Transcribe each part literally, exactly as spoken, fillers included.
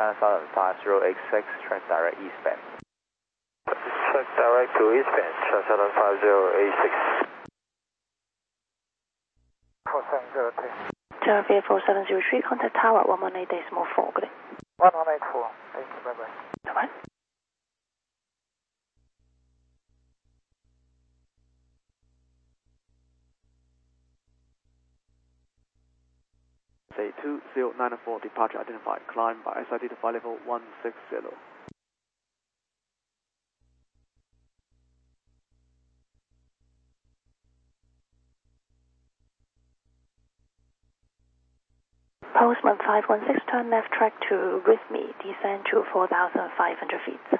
Transouthern five zero eight six, track direct eastbound. Track direct to eastbound, Transouthern five zero eight six. four seven zero three. Jervia four seven zero three, contact tower one one eight decimal four, good day. one one eight four, thank you, bye bye. Bye bye. Say two zero nine four, departure identified, climb by S I D to flight level one six zero. Postman five one six, turn left track to Rhythmy, descend to four thousand five hundred feet.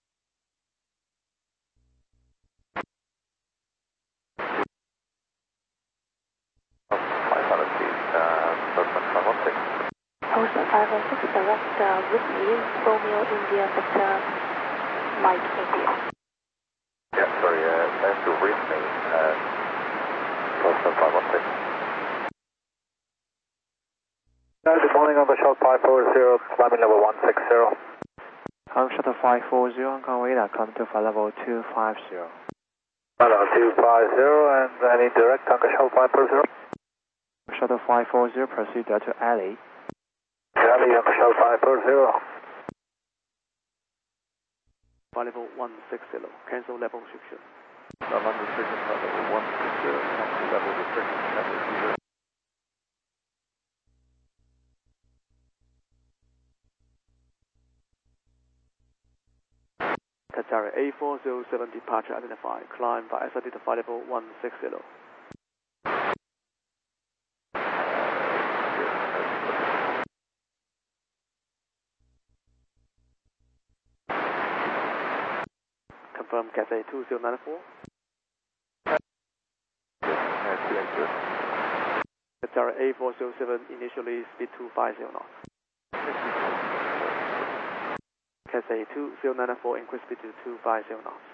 five hundred feet, uh, Postman five one six. Postman five one six, direct uh, Rhythmy, Romeo India, Victor, Mike India. Yeah, sorry, uh, that's to Rhythmy, uh, Postman five one six. Good morning, Uncle Shuttle five four zero, climbing level one six zero. Uncle Shuttle five four zero, Hong Kong radar, come to flight level two five zero. Hello, two five zero, and any direct Uncle Shuttle five four zero? Shuttle five four zero, proceed to alley. Alley, Uncle Shuttle five four zero. Flight level one six zero, cancel level restriction. London restriction, flight level one six zero, cancel level restriction, level zero. Qatar A four zero seven, departure identified, climb by S I D to flight level one six zero. Confirm Cathay two zero nine four. Qatar A four zero seven, initially speed two five zero knots. Cathay two zero nine four, increase speed to two five zero knots.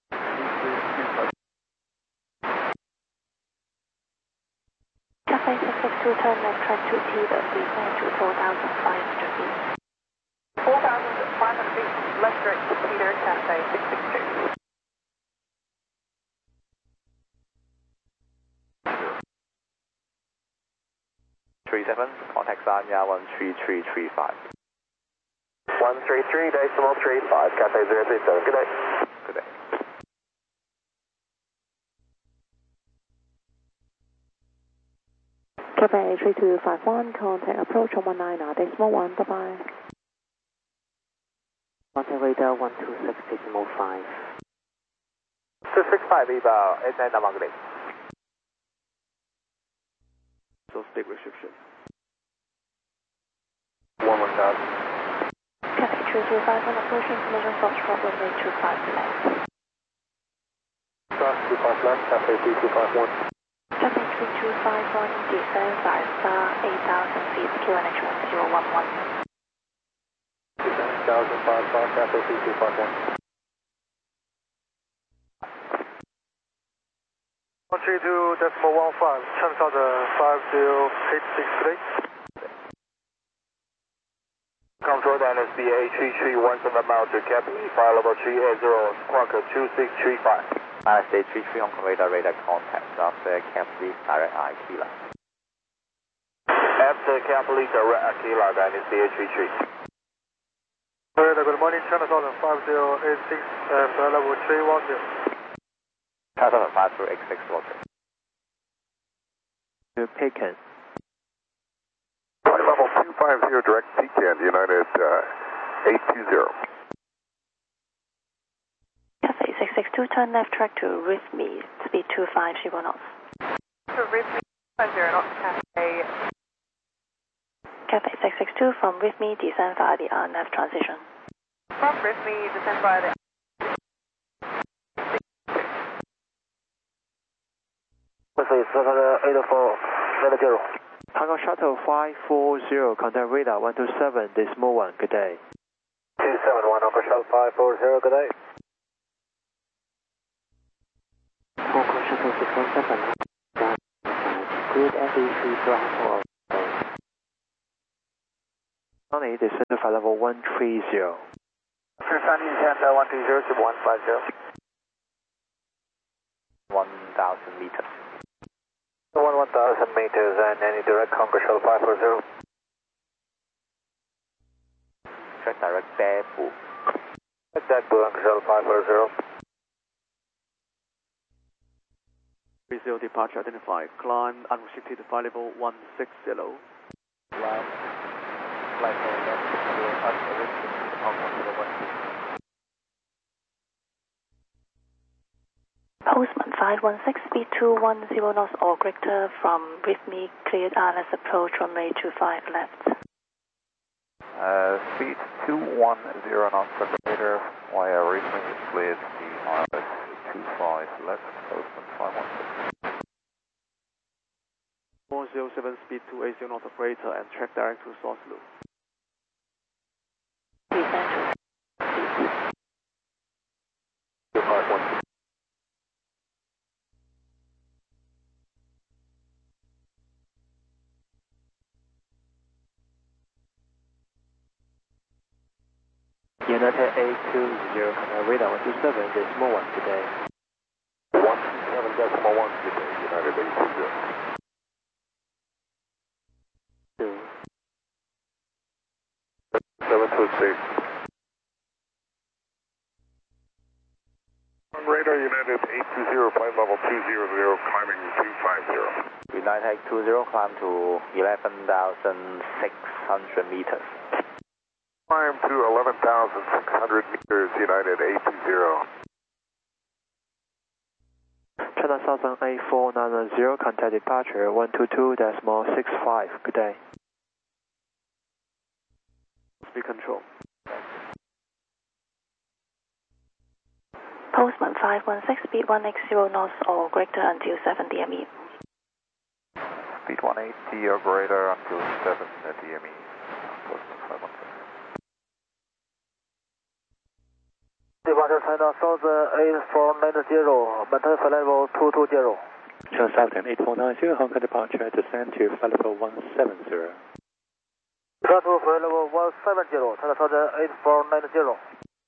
Cathay six six two, turn left track to Tibet, descend to four thousand five hundred feet. four thousand five hundred feet, left direct to Peter, Cathay six six two. three seven, contact Sanya one three three three five. one three three, decimal three five, Cathay zero three seven, good day. Good day. Cathay three two five one, contact approach one one nine, decimal one, bye bye. Contact radar one two six decimal five. two six five, Eva, eight nine nine, good day. So speed restriction. one one thousand. Cathay three two five one, approach information Foxtrot, runway two five left. Cross two five left, Cathay three two five one. Cathay three two five one, descend five star, eight thousand feet, Q N H one zero one one. eight thousand five star, Cathay three two five one. one three two, decimal one five, Transouthern five zero eight six, good day. Control down S B A three three one seven mile to Capri, fire level three eight zero, squawk two six three five. I stay three three on radar, radar contact after Capri, direct Aquila. After Capri, direct Aquila, down S B A three three. Radar, good morning, Transouthern five zero eight six, uh, fire level three one zero. Transouthern five zero eight six, roger. To Pekin. Flight level two five zero, direct Pekin, United uh, eight two zero. Cathay six six two, turn left track to Rhythmy, speed two five zero knots. To Rhythmy five zero knots, Cathay. Cathay six six two, from Rhythmy, descend via the R N F transition. From Rhythmy, descend via the eight four, zero. Hong Kong Shuttle five four zero, contact radar one two seven, decimal one, good day. two seven one, Hong Kong Shuttle five four zero, good day. Hong Kong Shuttle six one seven, good F E three ground for. Only descend flight level one three zero. Sunny Center one three zero to one five zero. one thousand meters. one one thousand meters and any direct Conquer Shuttle five four zero. Track direct Baibu. Contact Conquer Shuttle five four zero. three zero departure identified. Climb unrestricted flight level one six zero. Climb. Flight level unrestricted Hong Kong zero one. Postman five one six, speed two one zero knots or greater from with me, cleared I L S approach runway two five left. Uh, speed two one zero knots or greater via Reefing is cleared the I L S two five left, Postman five one six. four zero seven, speed two eighty knots or greater and track direct to source loop. Descent to five one six. United eight two zero, uh, radar one two seven, decimal one today. one two seven decimal one today, United eight two zero. Two. seven two six. On radar, United eight two zero, flight level two zero zero, climbing two five zero. United eight two zero, climb to eleven thousand six hundred meters. Climb to eleven thousand six hundred meters, United eight two zero. China Southern eight four nine zero, contact departure one two two decimal six five. Good day. Speed control. Postman five one six, speed one eighty knots or greater until seven D M E. Speed one eighty or greater until seven D M E. Postman five one six. Departure China Southern eight four nine zero, maintain flight level two two zero. China Southern eight four nine zero, Hong Kong departure, descend to flight level one seven zero. Descend to flight level one seven zero, China Southern eight four nine zero.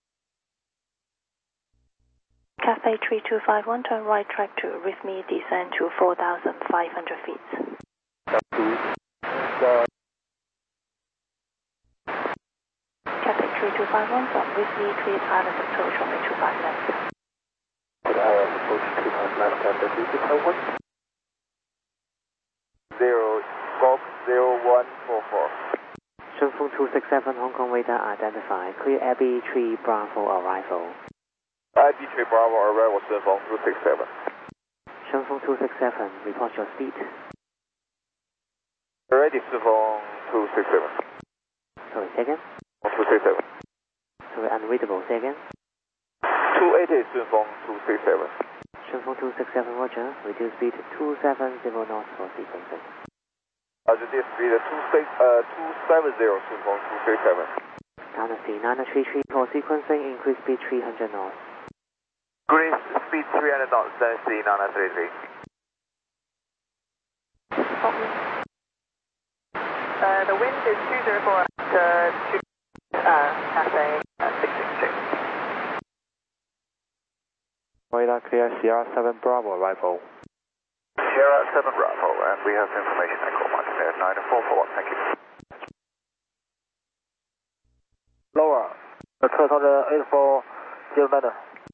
Cathay three two five one, turn right track to with me, descend to four thousand five hundred feet. Cathay three two five one from with me, cleared I L S approach runway two five left. I L S approach two five left, Cathay three two five one. Zero, Golf zero one four four. Shunfeng two six seven, Hong Kong radar identified. Clear Abbey three Bravo arrival. I B three Bravo arrival, Shunfeng two six seven. Shunfeng two six seven, report your speed. Ready, Shunfeng two six seven. Sorry, second. two six seven. Sorry, unreadable, second. two eighty, Shunfeng two six seven. Shunfeng two six seven, roger. Reduce speed two seven zero knots for sequencing. Reduce speed two six uh two seven zero, Shunfeng two six seven. Dynasty nine three three for sequencing, increase speed three hundred knots. Green speed three hundred knots, Dynasty nine three three. Uh, the wind is two zero four to two, uh, Cathay uh, six six two. Radar clear Sierra seven Bravo arrival. Sierra seven Bravo, and we have information echo Martin there, nine four four one, thank you. Lower, China Southern eight four zero nine.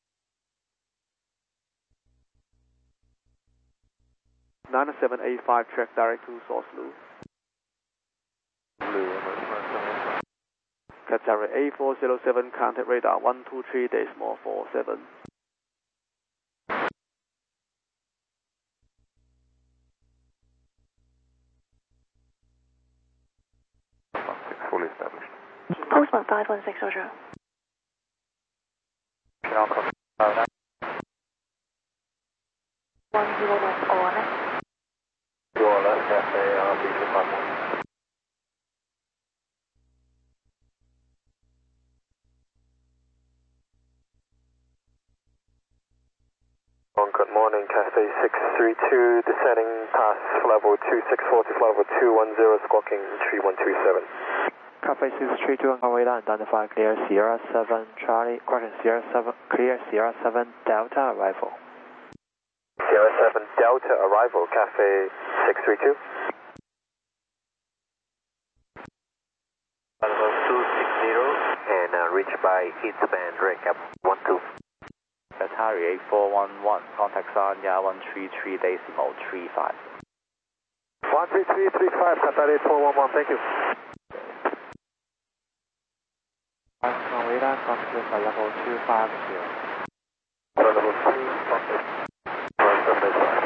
nine seven eight five, track direct to source loop. Qatar eight four zero seven, contact radar one two three decimal four seven. Fully established. Postman five one six, roger. one zero knots or left. Your left, Cathay R B two five one. Good morning, Cathay six three two, descending past level two six four to level two one zero, squawking three one two seven. Cafe six three two Hong Kong radar identify clear Sierra seven Charlie, correction Sierra seven, clear Sierra seven Delta arrival. Sierra seven Delta arrival, Cafe six three two. Level two six zero and uh, reached by Eastman Recap one two. Atari eight four one one, contact Sanya one three three decimal three five. one three three three five, Qatar eight four one one, thank you. Hong Kong radar contact for level two five zero. Level two, contact. one seven eight five,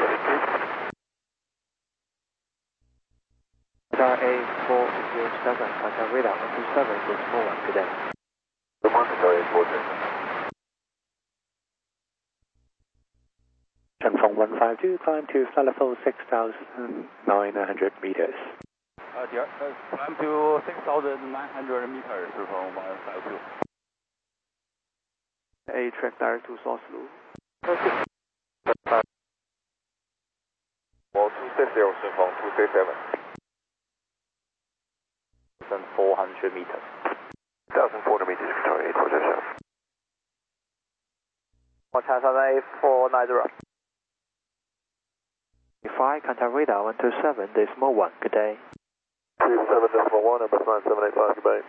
Radar A four zero seven, contact radar one two seven, decimal one, good day. Good morning, sorry, it's water. Shenzhong one five two, climb to flight level six thousand nine hundred meters. Uh, dear, uh, climb to six thousand nine hundred meters from one five two. A track direct to source loop. Well, two six zero, Shenzhong two six seven. four hundred meters. one thousand four hundred meters, Victoria eight four zero seven. Contact eight four nine zero. Five, contact radar one two seven, decimal one, good day. two seven decimal one, number nine seven eight five, goodbye.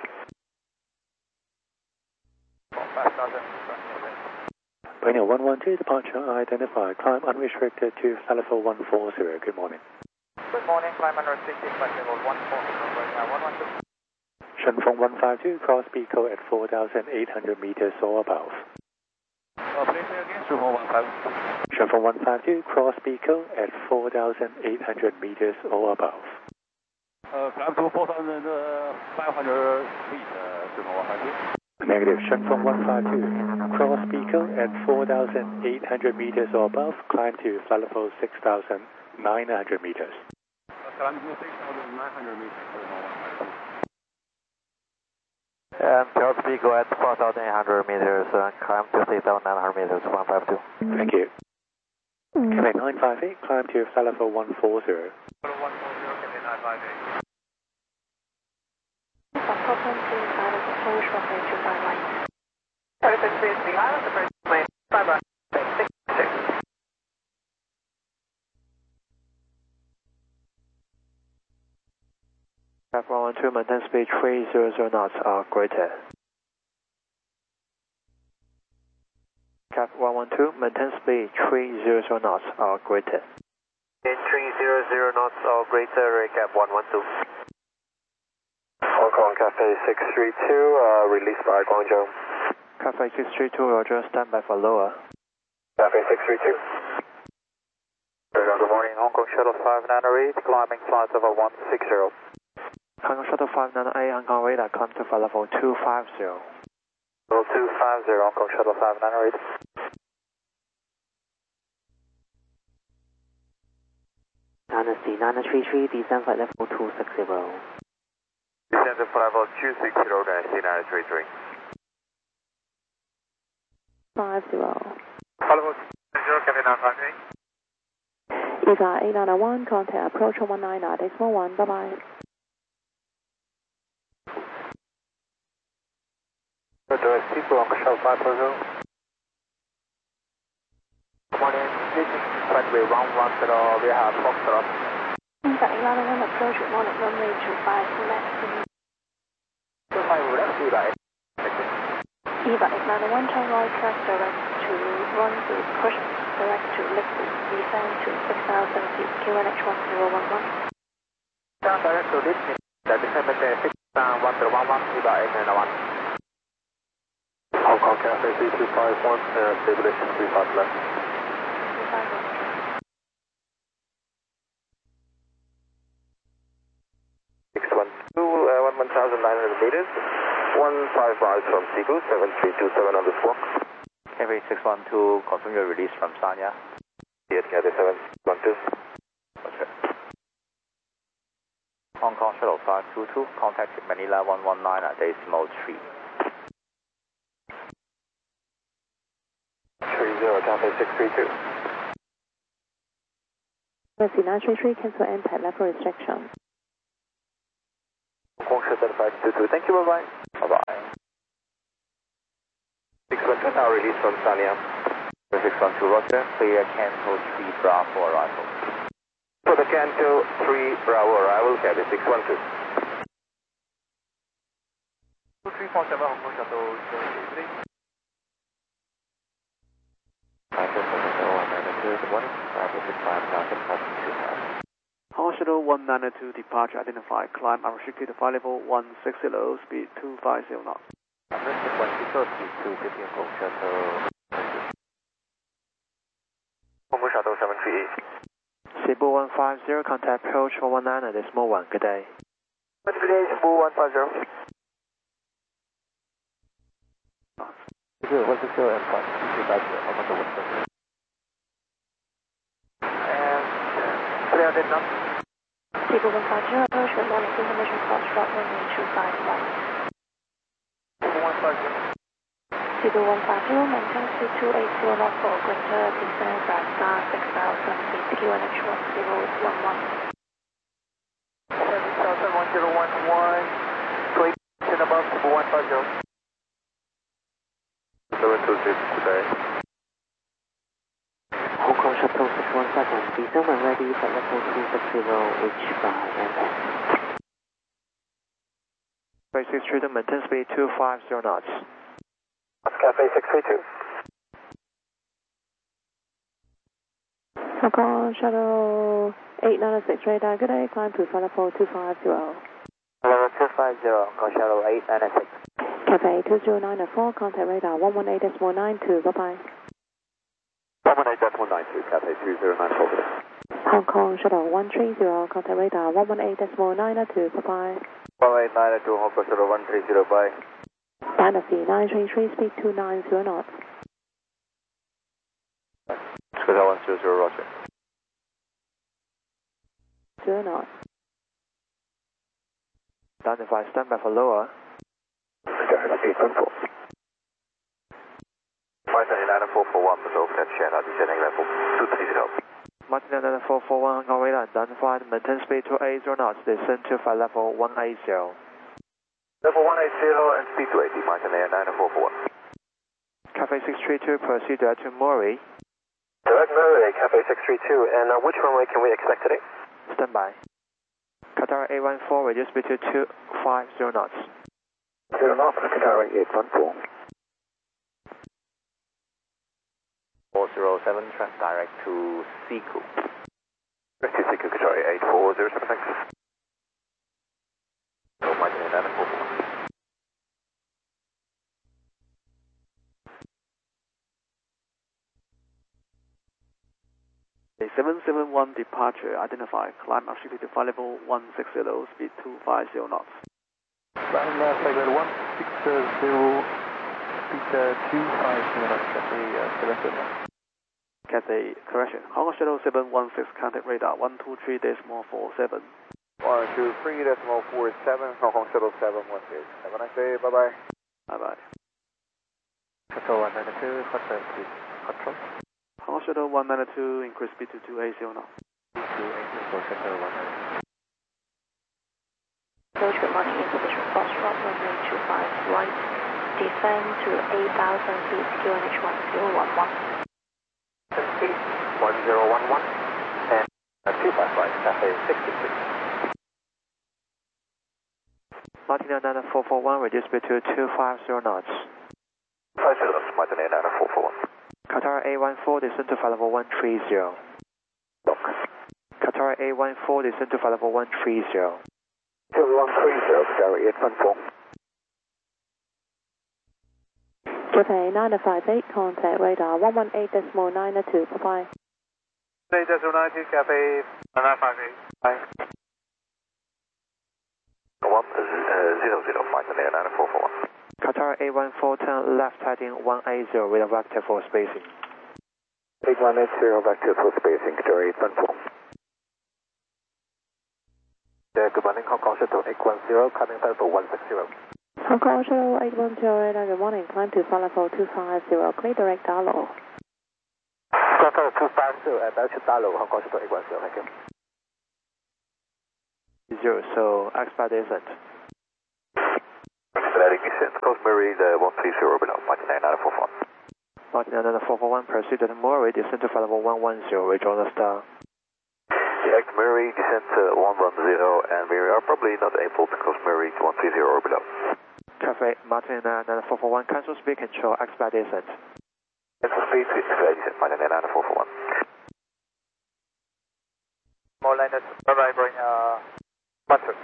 Breno one one two, departure identified, climb unrestricted to flight level one four zero, good morning. Good morning, climb unrestricted, flight level one four zero, one one two. Shenzhong one five two, cross Pico at four thousand eight hundred meters or above. Uh, please say again, Shenzhong one five two. Shenzhong one five two, cross Pico at four thousand eight hundred meters or above. Uh, climb to four thousand five hundred feet, uh, Shenzhong one five two. Negative, Shenzhong one five two, cross Pico at four thousand eight hundred meters or above, climb to flight level six thousand nine hundred meters. Uh, climb to six thousand nine hundred meters, Shenzhong one five two. And cross Pico at four thousand eight hundred meters, uh, climb to six thousand nine hundred meters, one five two. Thank you. Cafe nine five eight, climb to flight level one four zero. one four zero, Cafe nine five eight. Problem to Island approach runway two five right. Perfect, please, the Island approach runway five right, six six. Cap one one two, maintain speed three hundred knots or greater. Cap one one two, maintain speed three hundred knots or greater. In three hundred knots or greater, recap one one two. Hong Kong Cafe six three two, uh, released by Guangzhou. Cafe six three two, Roger, stand by for lower. Cafe six three two. Good morning, Hong Kong Shuttle five nine eight, climbing flight level one six zero. Hong Kong Shuttle five nine eight, Hong Kong radar, climb to flight level two five zero. Level two five zero, Hong Kong Shuttle five nine eight. Dynasty nine three three, descend flight level two six zero. Descend to flight level two six zero, Dynasty nine three three. Five zero. Flight level two zero, Cafe nine five eight. E V A eight nine one, contact approach one nine nine, decimal one, bye bye. Direct people on Shuttle five four zero. Good morning, this is runway one one zero, we have Foxtrot. E V A eight nine one, approach one runway two five, left. Two five left, E V A. E V A eight nine one, turn right, track direct to run to push direct to lift, descend to six thousand feet, Q N H one zero one one. Down direct to lift, descend to six thousand one zero one one, E V A eight nine one. Hong Kong Cafe three two five one, uh, stabilization three five left. six one two, uh, one thousand nine hundred meters, one five miles from Cebu, seven three two seven on the squawk. Cafe six one two, confirm your release from Sanya. Yes, Cafe seven one two. Okay. Hong Kong Shuttle five two two, contact Manila one one nine at decimal three. three zero, Cafe six three two. Mercy nine three three, cancel anti-level restriction. Hong Kong identified two two. Thank you, bye-bye. Bye-bye. six one two now release from Sanya. six one two, roger. Clear Canto three Bravo arrival. For the Canto three Bravo arrival, cabin six one two. two three four seven, Hong Kong Shuttle zero three. Hong Kong Shuttle one ninety-two, departure identified, climb unrestricted, flight level one sixty, speed two fifty knots. Unrestricted one sixty, speed two fifty, Hong Kong Shuttle. Hong Kong Shuttle seven three eight. Cebu one five zero, contact approach one one nine at decimal one, good day. Good day, Cebu one five zero. one sixty and five three five zero, Hong Kong Shuttle. And three hundred knots. Cebu one five zero, approach good morning, information cross drop runway two five one. Cebu one five zero. Cebu one five zero, maintain speed two eighty knots for Quinter, descend flat star six thousand feet, Q N H one zero one one. seven thousand one zero one one. Great, ten above, Cebu one five zero. seven two six, good day. Hong Kong Shuttle six one seven, descend when ready, flight level two six zero, reach by and Cafe six three two, maintain speed two fifty knots. Cafe six three two. Hong Kong Shuttle eight nine six radar, good day, climb to flight level two five zero. Level two five zero, Hong Kong Shuttle eight nine six. Cafe two zero nine four, contact radar one one eight decimal nine two, bye-bye. one one eight decimal nine two, Cafe two zero nine four. Hong Kong Shuttle one three zero, contact radar one one eight decimal nine two, bye-bye. one eight nine two, Hong Kong Shuttle one three zero, bye. Dynasty nine three three, speed two nine zero knots. Square one zero zero, roger. Zero knots. Identify, stand by for lower. eight one four. Martin nine four four one, over that channel, descending level two three zero. Martin nine four four one, Hong Kong radar identified, maintain speed two eighty knots, descend to flight level one eighty. Level one eighty and speed two eighty, Martin nine four four one. Cafe six three two, proceed direct to Mori. Direct Murray, Cafe six three two, and uh, which runway can we expect today? Stand by. Qatar eight one four, reduce speed to two fifty knots. Zero knots, Qatar eight one four. four zero seven, trans direct to Siku. Direct to Siku, Qatar eight four zero seven, thanks. Oh, Martin nine four four one. A seven seven one, departure identified, climb unrestricted, flight level one sixty, speed two fifty knots. Climb uh, flight level one sixty, speed uh, two fifty knots, Cathay uh, seven seven. Cathay, correction, Hong Kong Shuttle seven one six, contact radar one two three decimal four seven. one two three decimal four seven, Hong Kong Shuttle seven one six. Have a nice day, bye-bye. Bye-bye. Shuttle one ninety-two, hot turn speed control. Hong Kong Shuttle one ninety-two, increase speed to two eighty knots. two eighty for Shuttle one ninety-two. Approach good morning, information cross drop runway two five right, descend to eight thousand feet, Q N H one zero one one. one zero one one, and uh, two five five, Cafe sixty-six. Martin nine four four one, reduce speed to two fifty knots. five zero knots, Martin nine four four one. Qatar eight one four, descend to flight level one three zero. Lock. Qatar eight one four, descend to flight level one three zero. two one three zero, Qatar eight one four. Cathay nine five eight, contact radar one one eight decimal nine two, bye-bye. eight decimal nine two, Cafe nine five eight. Bye. one zero zero, Martin nine four four one. Qatar eight one four, turn left heading one eighty with a vector for spacing. eight one eight zero, vector for spacing, Qatar eight one four. Yeah, good morning, Hong Kong Shuttle eight one zero, coming back for one sixty. Hong Kong Shuttle eight one zero radar, good morning, climb to flight level two five zero, clear direct Dalo. Qatar two five zero, and back to Dalo, Hong Kong Shuttle eight one zero, thank you. Zero, so expect descent. descent, Cosmere the one three zero below, Martin nine nine four four. Martin nine nine four four one, proceed to Murray, descend to flight level one one zero, rejoin the star. Yeah, Murray, descent to one one zero, and we are probably not able to cross Murray to one three zero or below. Traffic, Martin nine nine four four one, cancel speed control, expedite descent. Cancel speed, expedite descent, Martin nine nine four four one. More landed, bye-bye, bring, uh, button.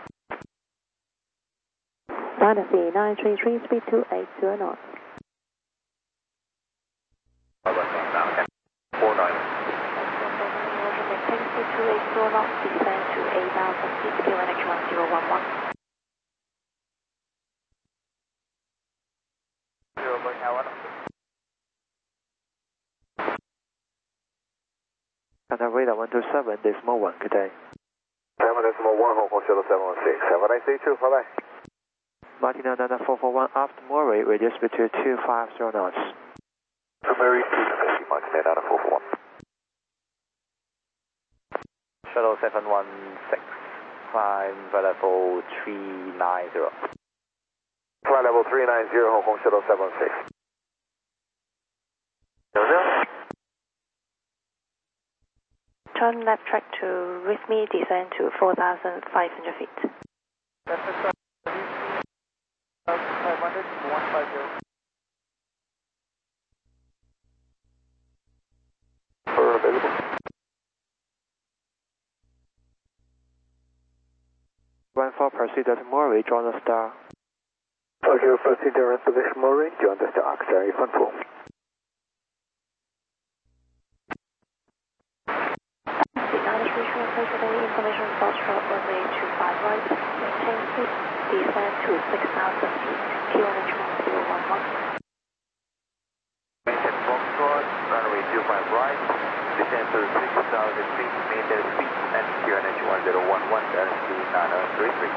Dynasty nine three three, speed two eight zero knots. four nine. Maintain speed two eight zero knots, descend to eight thousand feet, Q N H one zero one one. zero point nine one. And our radar one two seven, decimal one, good day. seven decimal one, Hong Kong Shuttle seven one six. Have a nice day too, bye-bye. Martin nine nine four four one, after Murray, reduce speed to two five zero knots. Murray two fifty, Martin nine nine four four one. Shuttle seven one six, climb flight level three nine zero. Flight level three nine zero, Hong Kong Shuttle seven one six. Turn left track to Rhythmy, descend to four thousand five hundred feet. five hundred, one five zero. For available. one four, proceed to Murray, join the star. Okay, proceed to position Murray, join the star, carry front full. Information Foxtrot runway two five right, maintain speed, descend to six thousand feet, Q N H one zero one one. Maintain Foxtrot, runway two five right, descend to six thousand feet, maintain speed, and Q N H one zero one one, Dynasty nine nine three three.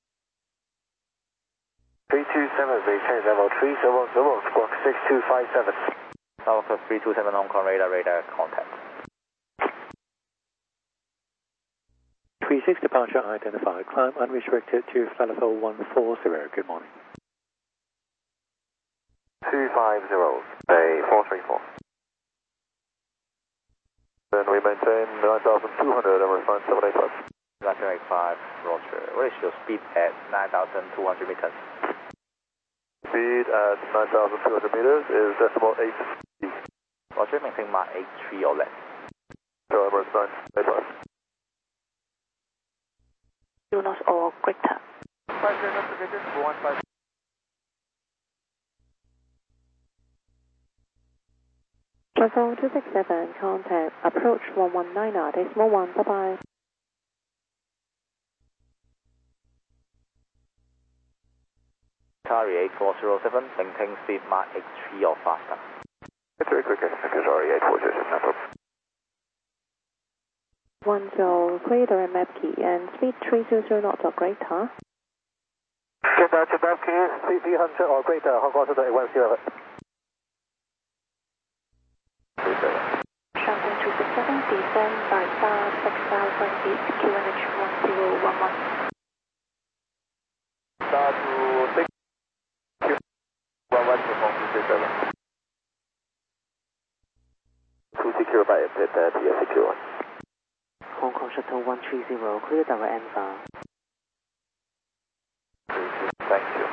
three two seven, maintain level three zero zero, squawk six two five seven. Southwest three two seven, Hong Kong radar, radar contact. three six departure identified, climb unrestricted to flight level one four zero, good morning. two five zero, bay four three four. Then we maintain nine thousand two hundred and refine seven eight five. nine eight five, Roger. What is your speed at nine thousand two hundred meters? Speed at nine thousand two hundred meters is decimal eight. Roger, maintain Mach eight three or less. So Emirates nine eight five. Junos or greater. five zero notification, one five. Bravo two six seven, contact, approach one one nine, decimal one, bye-bye. Atari eight four zero seven, maintain speed Mach eight three or faster. It's very quick, Atari eight four zero seven, no problem. one zero, clear the map key and speed three zero zero knots or greater. Get out your map key, speed three hundred or greater, Hong Kong Shuttle eight one zero. Shanghai two six seven, descend by star six thousand feet, Q N H one zero one one. Star to six, one one to Hong Kong two seven. Two secure by it, that is secure. Hong Kong Shuttle one three zero, clear direct answer. Thank you.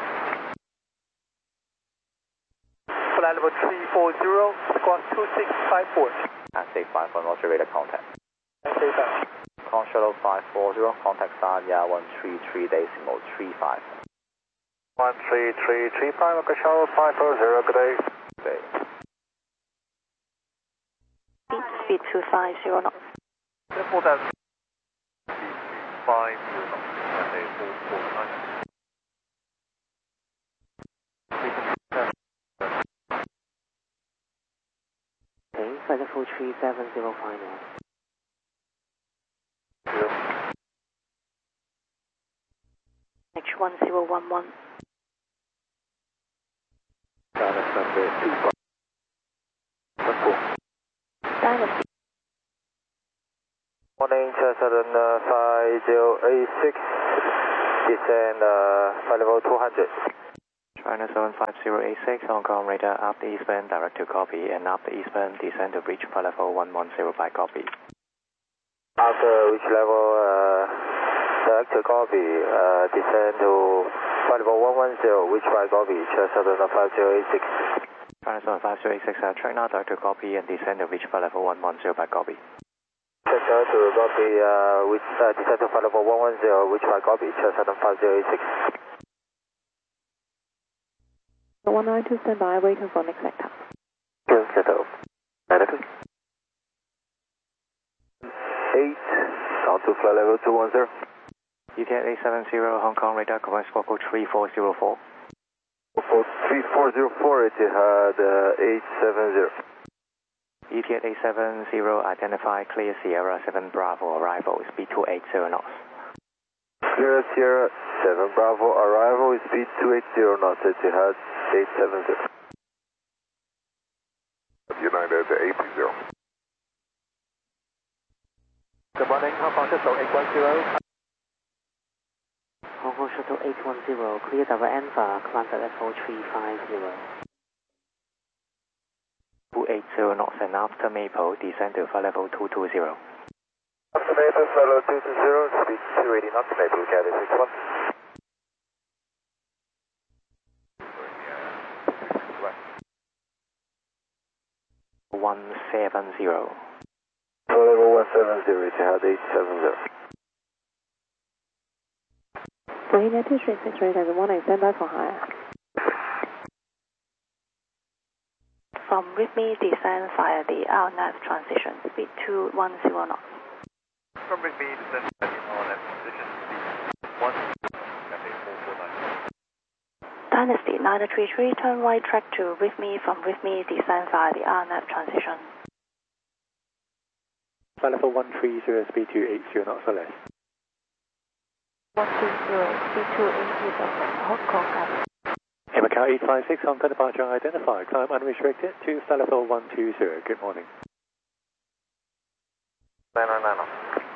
Flight level three four zero, squawk two six five four. And say five one, Roger, radar contact. Okay, bye. Hong Kong Shuttle five four zero, contact Sanya one three three decimal three five. one three three three five, Hong Kong Shuttle five four zero, good day. Good day. Speed, speed two five zero knots. Simple that. five zero, and a four four nine. Okay, flight level three seven zero final. H one zero one one. Dynasty. Morning, Chester uh, five zero eight six, descend uh, flight level two hundred. China seven five zero eight six, Hong Kong radar after eastbound direct to copy, and after eastbound descend to reach flight level one one zero by copy. After which level, uh, direct to copy, uh, descend to flight level one one zero, which by copy, China seven five zero eight six. China seven five zero eight six, uh, track now direct to copy and descend to reach flight level one one zero by copy. Check direct to copy, uh, which, uh, descend to flight level one one zero, which by copy, China seven five zero eight six. one nine two standby, waiting for next sector. Two settle. Negative. eight, down to flight level two one zero. E T H eight seven zero, Hong Kong radar, command squawk code three four zero four. three four zero four, Etihad uh, eight seven zero. E T H eight seven zero, identify clear Sierra seven Bravo, arrival, speed two eight zero knots. Clear Sierra seven Bravo, arrival is speed two eight zero knots, Etihad eight seven zero. United eight zero. Good morning, Hong Kong Shuttle eight one zero. Hong Kong Shuttle eight one zero, clear double Alpha, climb at level three five zero. two eight zero knots, and after Maple, descend to flight level two two zero. After Maple, flight level two two zero, speed two eighty knots, Maple, Caddy six one. one seven zero. Flight level one seven zero, Etihad eight seven zero. Marina two three six radar, good morning, standby for higher. From with me, descend via the R N A V transition, speed two one zero knots. From with me, descend via the R N A V transition, speed one Cathay four four nine. Dynasty nine three three, turn right track to with me, from with me, descend via the R N A V transition. Flight level one three zero, speed two eight zero knots or less. one two zero, speed two eight zero, Hong Kong Avenue. Hey, Macau eight five six, Hong Kong departure identified, climb unrestricted to flight level one two zero, good morning. nine nine nine.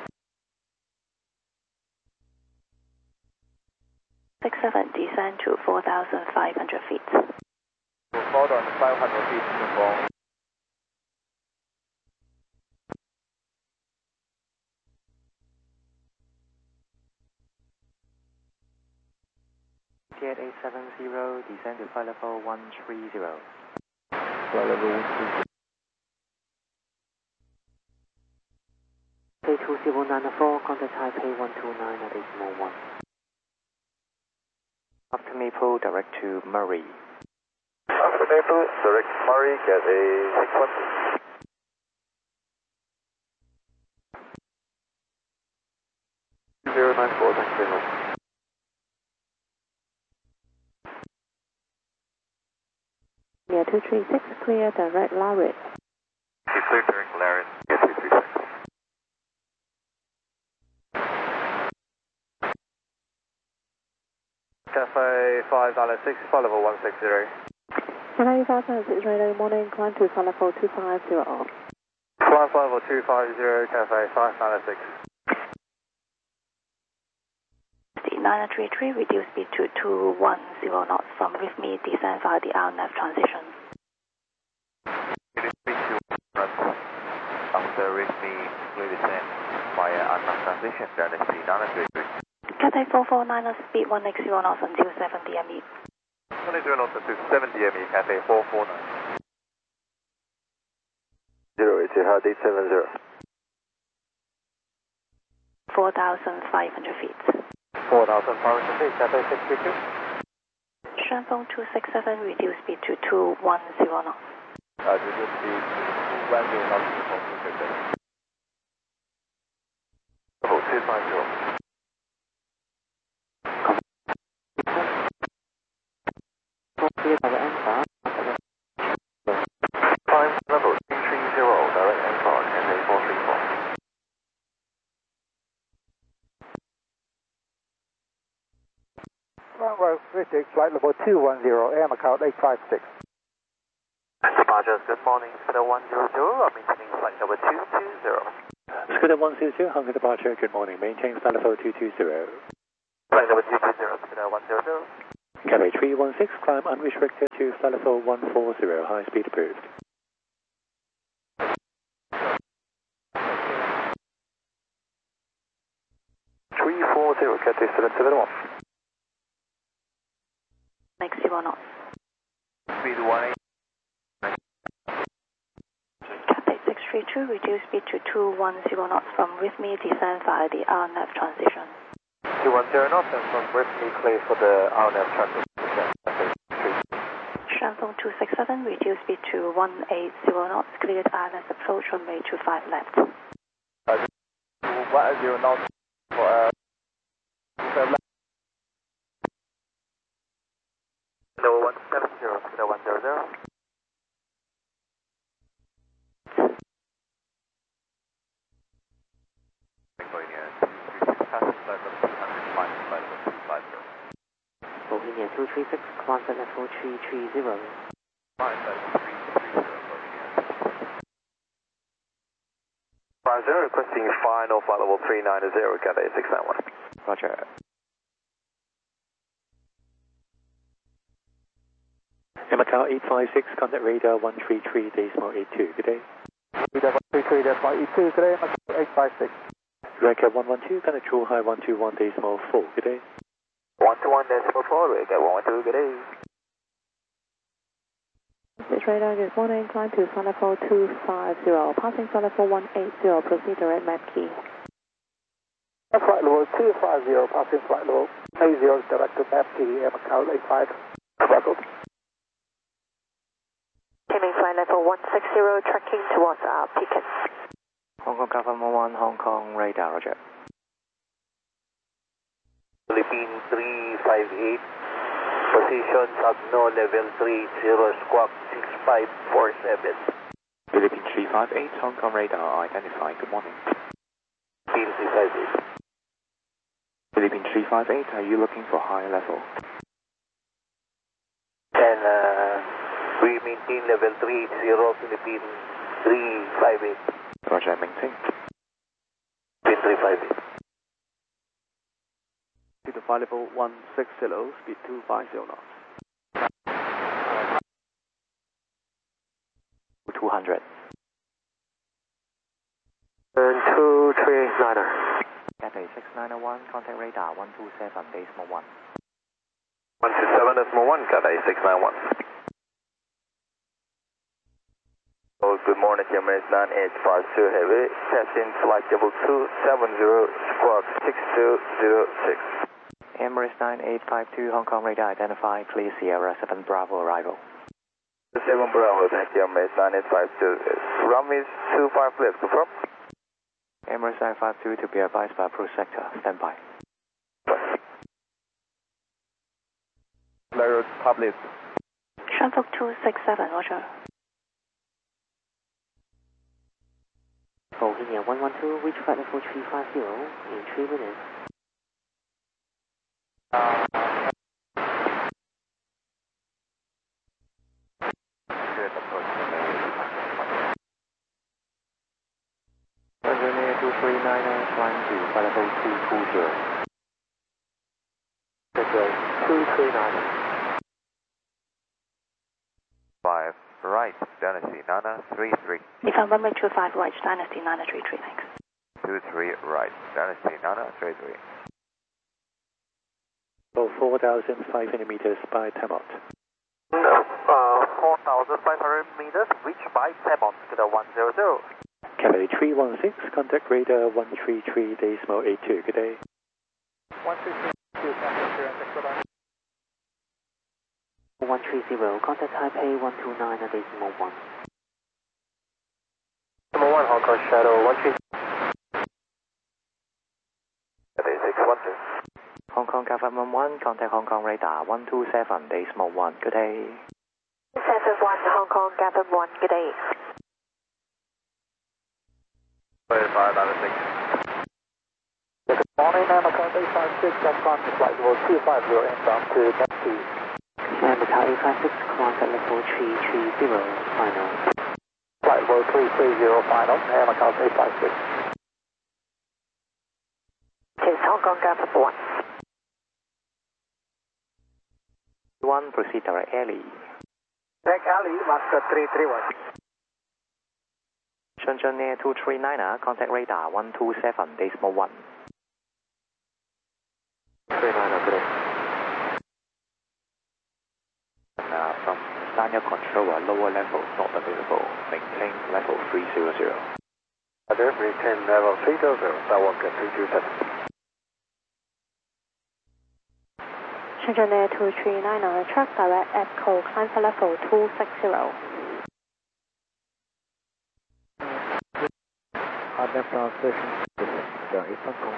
six seven, descend to four thousand five hundred feet. four thousand five hundred feet, Hong Kong. E T H eight seven zero, descend to flight level one three zero. Flight level one three zero. K two zero nine four, contact Taipei one two nine at decimal one. After Maple, direct to Murray. After Maple, direct Murray, Cathay six one. zero nine four, thank you very much. Yeah, two three six, clear direct Larry. Clear direct Larry, yeah, two three six. Cafe five Alpha six, flight level one six zero. Hello, five seven six radar, good morning, climb to flight level two five zero. Flight level two five zero, Cafe five Alpha six. nine three three, reduce speed to two one zero knots, from with me, descend via the R N A V transition. Reduce speed to knots. After with me, clear descend via R N A V transition, Dynasty nine three three. Cathay four four nine, speed one eighty knots until seventy M E. one eighty knots until seventy M E, Cathay four four nine. zero, Etihad eight seven zero. four thousand five hundred feet. four thousand five hundred feet, Cathay six three two. Shanfeng two six seven, reduce speed to two one zero knots. Uh, reduce speed to one zero knots from two six seven. Level two five zero. Clear double Alpha. Climb level three three zero, direct Alpha, Cathay four three four. Runway three flight level two one zero, air Macau eight five six. Departures, good morning, Scooter one zero zero, I'm maintaining flight level two two zero. Scooter one zero zero, Hong Kong departure, good morning, maintain flight level two two zero. Flight level two two zero, Scooter one zero zero. Cathay three one six, climb unrestricted to flight level one forty, high speed approved. three four zero, Cathay seven seven one. Next zero knots. Speed one eight. Cathay six three two, reduce speed to two one zero knots from with me, descend via the R N A V transition. two one zero knots and from with me, clear for the R N A V transition. Shandong two six seven, reduce speed to one eight zero knots, cleared I L S approach runway two five left. Uh, one zero knots for uh, left. No one seven zero, no one zero zero. Bohemia two three six, climb flight level three three zero. five zero, requesting final flight level three nine zero, Cathay six nine one. Roger. Macau eight five six, contact radar one three three, decimal eight two, good day. Radar one three three, decimal eight two, good day, Macau eight five six. Record one one two, contact true high one two one, decimal four, good day. one two one, decimal four, record one one two, good day. This radar, good morning, climb to flight level two five zero, passing flight level one eight zero, proceed direct map key. Flight level two five zero, passing flight level eight zero, direct to map key, Macau eight five, circled. Timing flight level one six zero, tracking towards our beacon. Hong Kong Government one, Hong Kong radar, roger. Philippine three five eight, position Sagno level three zero, squawk six five four seven. Philippine three five eight, Hong Kong radar identified, good morning. Philippine three five eight. Philippine three five eight, are you looking for high level? And uh, we maintain level three zero, Philippine three five eight. Roger, maintain. Philippine three five eight. To the flight level one six zero, speed two five zero knots. two hundred. Turn two three niner. Cathay six nine one, contact radar one two seven, decimal one. one two seven, decimal one, Cathay six nine one. Oh, good morning, Emirates nine eight five two Heavy, passing flight level two seven zero, squawk six two zero six. Emirates nine eight five two, Hong Kong radar identified, clear Sierra seven Bravo arrival. seven Bravo, thank you, Emirates nine eight five two. Runway two five left, confirm? Emirates nine five two to be advised by approach sector, stand by. Larry, public. Shandong two six seven, roger. Bohemia one one two, reach flight level three five zero in three minutes. Uh, Engineer two three nine nine, climb to flight level two two zero. two three nine. five, right, Dynasty Nana, three three. If I'm runway two five right, Dynasty Nana three three, thanks. two three right, Dynasty Nana, three three. So four thousand five hundred meters by Tamot. No, uh, four thousand five hundred meters, reach by Tamot to the one zero zero. Cathay three one six, contact radar one three three, decimal eight two, good day. one three three, two, contact one three zero, contact Taipei one two nine, decimal one. Number one, Hong Kong Shadow one three. Cathay six one two. Hong Kong Government one, contact Hong Kong radar one two seven, decimal one, good day. seven one, Hong Kong Gavin one, good day. five nine six. Good morning, Macau eight five six, that's on to flight level two five zero, inbound to Taxi. And Macau eight five six, climb flight level three three zero, final. Flight level three three zero, final, and Macau eight five six. This is Hong Kong Gavin one. one, proceed direct alley. Direct alley, master three three one. Shenzhen Air two three nine, contact radar one two seven, decimal one. three nine, good day. Uh, from Daniel Controller, lower level not available. Maintain level three zero zero. Roger, maintain level three zero zero. Skywalker three two seven. Shenzhen Air two three nine, track direct Echo, climb for level two six zero. Hardness translation, Eastern Call.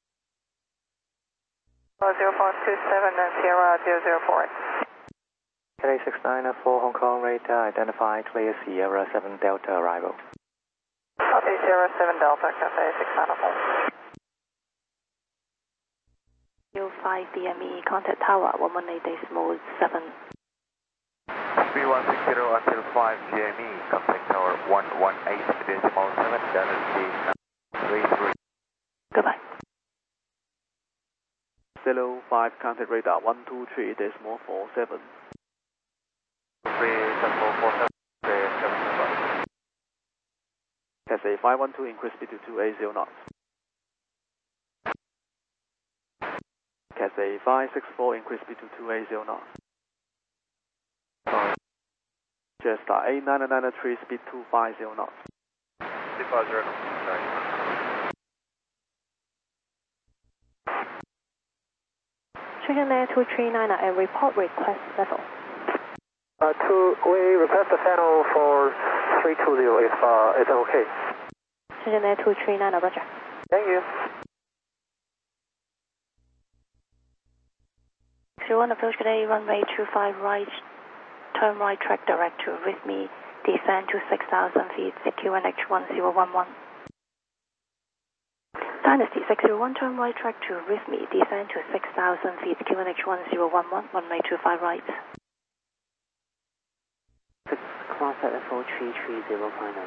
zero four two seven and Sierra zero zero four. Cathay six nine four Hong Kong radar, identify clear Sierra seven Delta arrival. Copy Sierra seven Delta, Cathay six nine four. U five D M E, contact tower one one eight decimal seven. three one six zero until five G M E, contact tower one one eight decimal seven, Galaxy three three. Goodbye. Zero five, contact radar one two three decimal four seven. three seven four seven, three seven seven. Cathay five one two, increase speed to two eight zero knots. Cathay five six four, increase speed to two eight zero knots. Jetstar eight nine nine three, speed two five zero knots. two five zero knots, sorry. Shenzhen Air two three nine, a report request level. Uh, two, we request the channel for three two zero if, uh, is that okay? Shenzhen Air two three nine, roger. Thank you. zero one approach today, runway two five right, turn right track direct to Rhythmy, descend to six thousand feet, Q N H one zero one one. Dynasty six zero one, turn right track to Rhythmy, descend to six thousand feet, Q N H one zero one one, runway two five right. six, contact level three three zero final.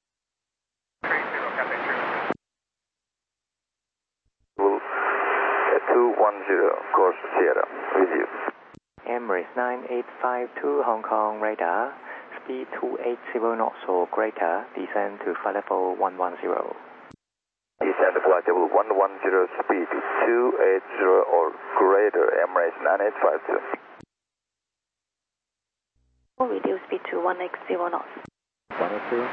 two one zero, course Sierra, with you. Emirates nine eight five two Hong Kong radar, speed two eight zero knots or greater, descend to flight level one one zero. Descend to flight level one one zero, speed two eight zero or greater, Emirates nine eight five two. Reduce speed to one X zero knots. one oh two.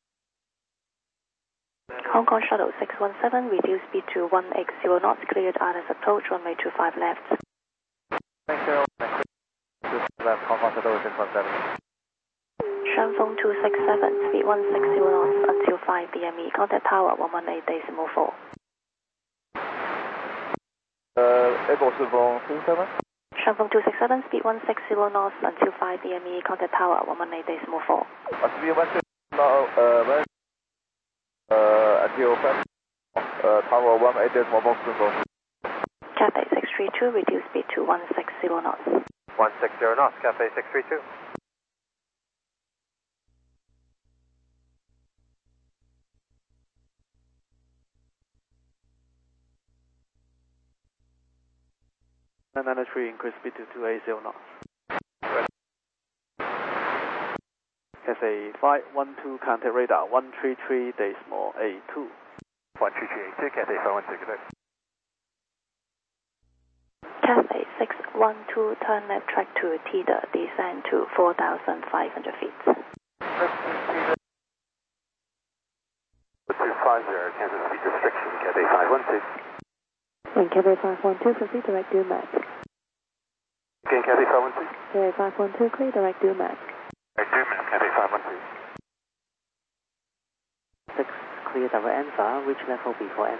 Hong Kong Shuttle six one seven, reduce speed to one X zero knots, cleared Islands approach, runway two five left. Thank you. Left, Hong Kong Shuttle six one seven. Shanfeng two six seven, speed one six zero knots until five D M E, contact tower one one eight decimal four. Uh, Echo Shanfeng two seven. Shanfeng two six seven, speed one six zero knots until five D M E, contact tower one one eight decimal four. Speed one six now, uh, uh, until five, uh, tower one eight decimal four. Cathay six three two, reduce speed to one six zero knots. one six zero knots, Cathay six three two. nine nine three, increase speed to two eight zero knots. Cathay five one two, contact radar one three three decimal eight two. one three three eight two, Cathay five one two, good day. Cathay six one two, turn left track to Tida, descend to four thousand five hundred feet. two five zero, cancel speed restriction, Cathay five one two. Wind Cathay five one two, proceed direct due max. Again, Cathay five one two. Cathay five one two, clear direct due max. Direct due max, Cathay five one two. six, clear direct Alpha, which level before